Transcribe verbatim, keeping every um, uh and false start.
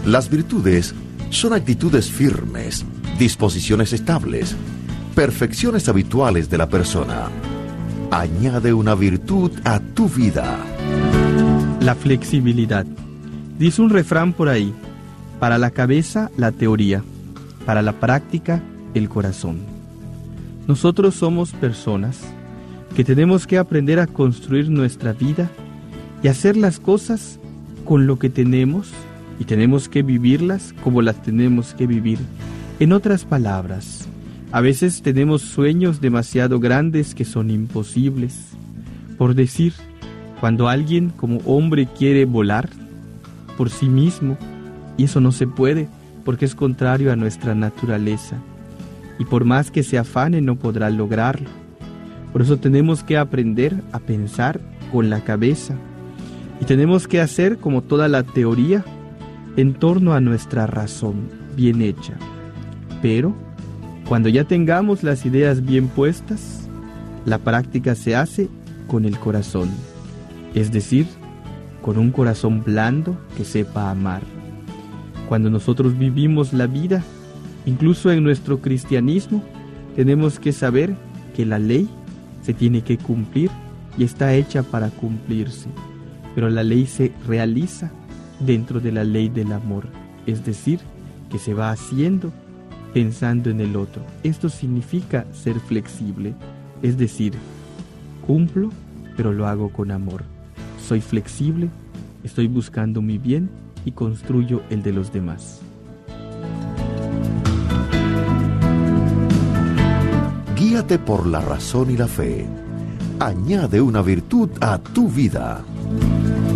Las virtudes son actitudes firmes, disposiciones estables, perfecciones habituales de la persona. Añade una virtud a tu vida. La flexibilidad. Dice un refrán por ahí: para la cabeza, la teoría; para la práctica, el corazón. Nosotros somos personas que tenemos que aprender a construir nuestra vida y hacer las cosas con lo que tenemos, y tenemos que vivirlas como las tenemos que vivir. En otras palabras, a veces tenemos sueños demasiado grandes que son imposibles. Por decir, cuando alguien como hombre quiere volar por sí mismo, y eso no se puede porque es contrario a nuestra naturaleza, y por más que se afane no podrá lograrlo. Por eso tenemos que aprender a pensar con la cabeza, y tenemos que hacer como toda la teoría en torno a nuestra razón bien hecha. Pero cuando ya tengamos las ideas bien puestas, la práctica se hace con el corazón, es decir, con un corazón blando que sepa amar. Cuando nosotros vivimos la vida, incluso en nuestro cristianismo, tenemos que saber que la ley se tiene que cumplir y está hecha para cumplirse, pero la ley se realiza dentro de la ley del amor, es decir, que se va haciendo pensando en el otro. Esto significa ser flexible, es decir, cumplo, pero lo hago con amor. Soy flexible, estoy buscando mi bien y construyo el de los demás. Guíate por la razón y la fe. Añade una virtud a tu vida.